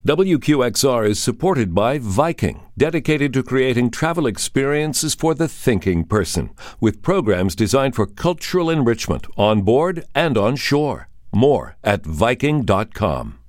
WQXR is supported by Viking, dedicated to creating travel experiences for the thinking person, with programs designed for cultural enrichment on board and on shore. More at Viking.com.